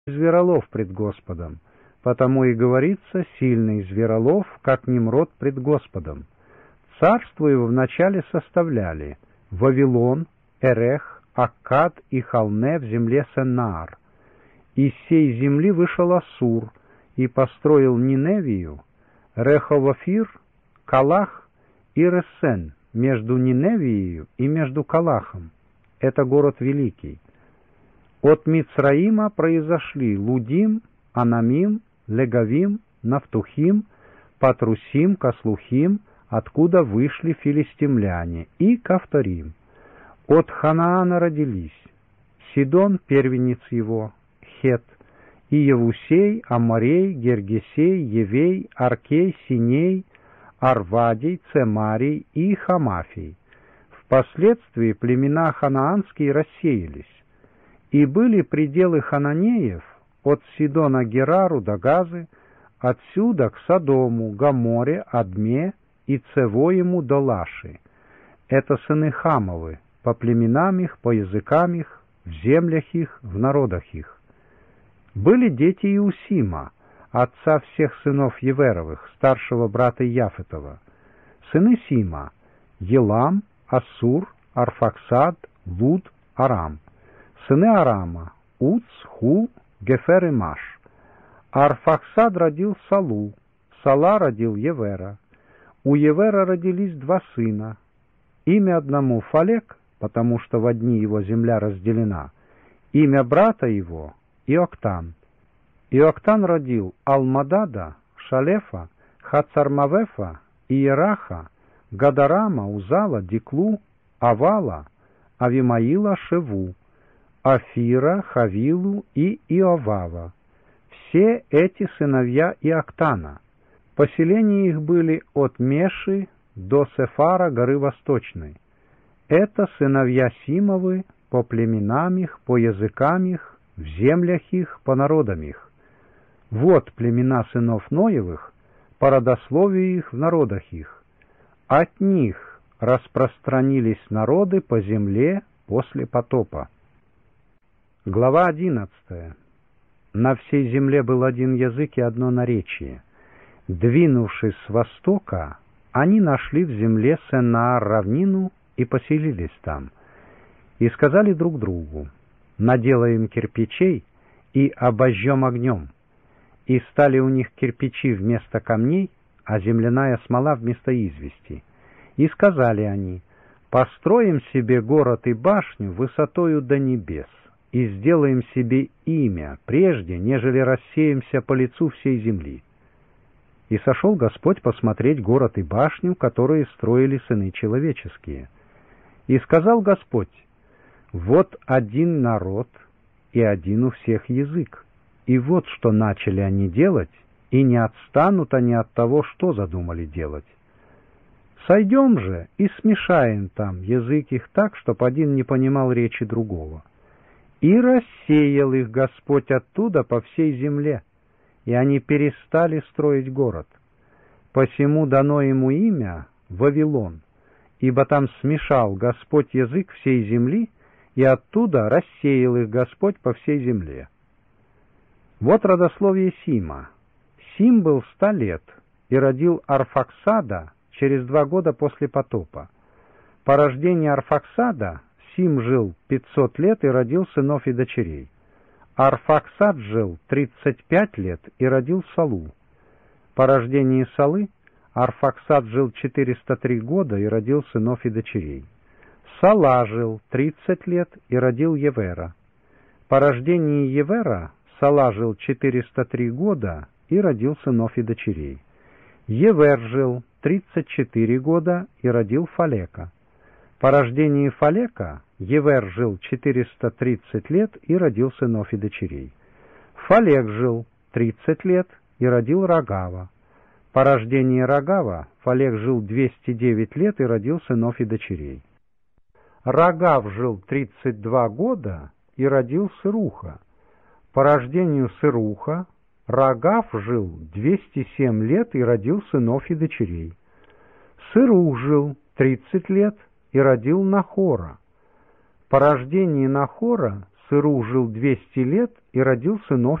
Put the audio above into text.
зверолов пред Господом, потому и говорится: сильный зверолов, как Немрод пред Господом. Царство его вначале составляли Вавилон, Эрех, Аккад и Халне в земле Сеннаар. Из сей земли вышел Ассур и построил Ниневию, Реховофир, Калах и Ресен между Ниневией и между Калахом. Это город великий. От Мицраима произошли Лудим, Анамим, Легавим, Нафтухим, Патрусим, Каслухим, откуда вышли филистимляне, и Кавторим. От Ханаана родились Сидон, первенец его, Хет, и Евусей, Аморей, Гергесей, Евей, Аркей, Синей, Арвадий, Цемарий и Хамафий. Впоследствии племена ханаанские рассеялись, и были пределы хананеев от Сидона Герару до Газы, отсюда к Содому, Гоморе, Адме и Цевоему до Лаши. Это сыны Хамовы, по племенам их, по языкам их, в землях их, в народах их. Были дети Иусима, отца всех сынов Еверовых, старшего брата Яфетова. Сыны Сима: Елам, Ассур, Арфаксад, Луд, Арам. Сыны Арама: Уц, Хул, Гефер и Маш. Арфаксад родил Салу, Сала родил Евера. У Евера родились два сына. Имя одному Фалек, потому что в одни его земля разделена. Имя брата его Иоктан. Иоктан родил Алмадада, Шалефа, Хацармавефа, Иераха, Гадарама, Узала, Диклу, Авала, Авимаила, Шеву, Афира, Хавилу и Иовава. Все эти сыновья Иоктана. Поселения их были от Меши до Сефара, горы Восточной. Это сыновья Симовы по племенам их, по языкам их, в землях их, по народам их. Вот племена сынов Ноевых, по родословию их в народах их. От них распространились народы по земле после потопа. Глава 11. На всей земле был один язык и одно наречие. Двинувшись с востока, они нашли в земле Сеннаар равнину и поселились там. И сказали друг другу: наделаем кирпичей и обожжем огнем. И стали у них кирпичи вместо камней, а земляная смола вместо извести. И сказали они: построим себе город и башню высотою до небес, и сделаем себе имя, прежде, нежели рассеемся по лицу всей земли. И сошел Господь посмотреть город и башню, которые строили сыны человеческие. И сказал Господь: вот один народ и один у всех язык. И вот что начали они делать, и не отстанут они от того, что задумали делать. Сойдем же и смешаем там язык их так, чтоб один не понимал речи другого. И рассеял их Господь оттуда по всей земле, и они перестали строить город. Посему дано ему имя Вавилон, ибо там смешал Господь язык всей земли, и оттуда рассеял их Господь по всей земле. Вот родословие Сима. Сим был 100 лет и родил Арфаксада через 2 года после потопа. По рождении Арфаксада Сим жил 500 лет и родил сынов и дочерей. Арфаксад жил 35 лет и родил Салу. По рождении Салы Арфаксад жил 403 года и родил сынов и дочерей. Сала жил 30 лет и родил Евера. По рождении Евера Сала жил 403 года и родил сынов и дочерей. Евер жил 34 года и родил Фалека. По рождении Фалека Евер жил 430 лет и родил сынов и дочерей. Фалек жил 30 лет и родил Рагава. По рождении Рагава Фалек жил 209 лет и родил сынов и дочерей. Рагав жил 32 года и родил Сыруха. По рождению Сыруха Рагав жил 207 лет и родил сынов и дочерей. Сырух жил 30 лет и родил Нахора. По рождении Нахора Циру жил 200 лет и родил сынов